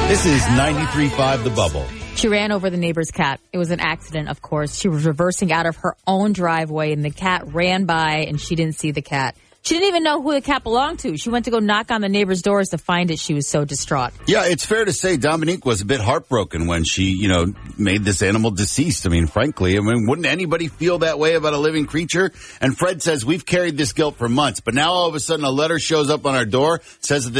This is 93.5 The Bubble. She ran over the neighbor's cat. It was an accident, of course. She was reversing out of her own driveway, and the cat ran by, and she didn't see the cat. She didn't even know who the cat belonged to. She went to go knock on the neighbor's doors to find it. She was so distraught. Yeah, it's fair to say Dominique was a bit heartbroken when she, made this animal deceased. Frankly, wouldn't anybody feel that way about a living creature? And Fred says, we've carried this guilt for months, but now all of a sudden a letter shows up on our door, says that